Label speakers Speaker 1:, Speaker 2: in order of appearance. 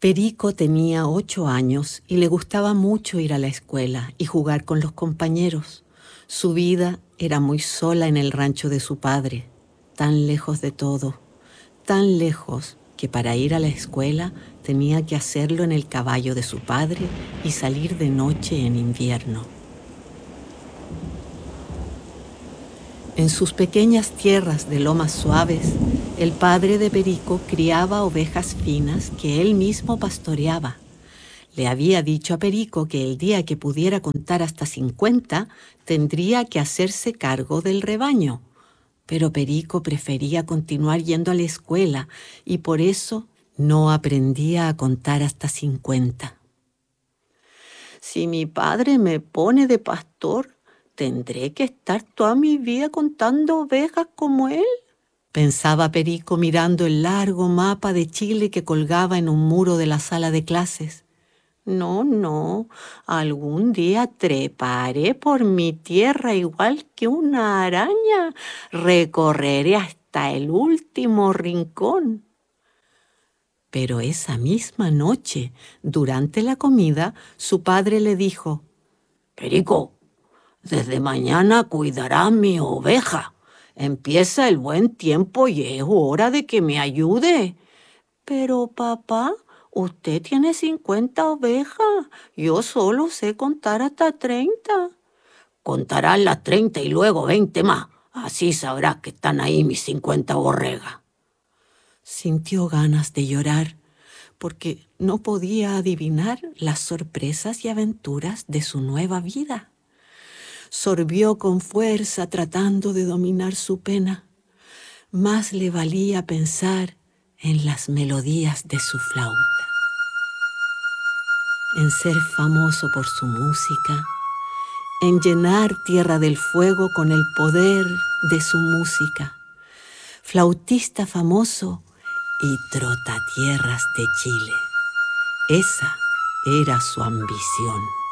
Speaker 1: Perico tenía 8 años y le gustaba mucho ir a la escuela y jugar con los compañeros. Su vida era muy sola en el rancho de su padre, tan lejos de todo, tan lejos que para ir a la escuela tenía que hacerlo en el caballo de su padre y salir de noche en invierno. En sus pequeñas tierras de lomas suaves, el padre de Perico criaba ovejas finas que él mismo pastoreaba. Le había dicho a Perico que el día que pudiera contar hasta 50, tendría que hacerse cargo del rebaño. Pero Perico prefería continuar yendo a la escuela y por eso no aprendía a contar hasta 50. Si mi padre me pone de pastor, ¿tendré que estar toda mi vida contando ovejas como él?, pensaba Perico mirando el largo mapa de Chile que colgaba en un muro de la sala de clases. No, algún día treparé por mi tierra igual que una araña, recorreré hasta el último rincón. Pero esa misma noche, durante la comida, su padre le dijo: «Perico, desde mañana cuidarás mi oveja. Empieza el buen tiempo y es hora de que me ayude». «Pero papá, usted tiene 50 ovejas. Yo solo sé contar hasta 30. «Contarás las 30 y luego 20 más. Así sabrás que están ahí mis 50 borregas». Sintió ganas de llorar porque no podía adivinar las sorpresas y aventuras de su nueva vida. Sorbió con fuerza tratando de dominar su pena. Más le valía pensar en las melodías de su flauta, en ser famoso por su música, en llenar Tierra del Fuego con el poder de su música. Flautista famoso y trotatierras de Chile. Esa era su ambición.